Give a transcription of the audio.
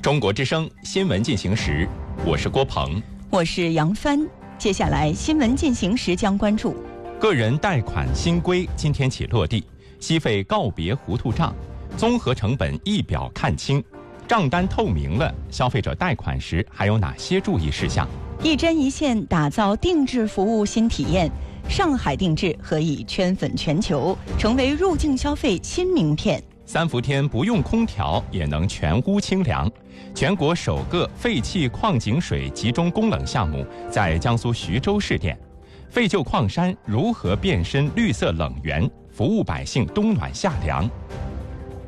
中国之声新闻进行时，我是郭鹏， 我是杨帆。接下来新闻进行时将关注： 个人贷款新规今天起落地，息费告别糊涂账，综合成本一表看清，账单透明了，消费者贷款时还有哪些注意事项？ 一针一线打造定制服务新体验，上海定制何以圈粉全球，成为入境消费新名片。 3伏天不用空调也能全屋清凉。全国首个废弃矿井水集中供冷项目在江苏徐州试点，废旧矿山如何变身绿色冷源，服务百姓冬暖夏凉。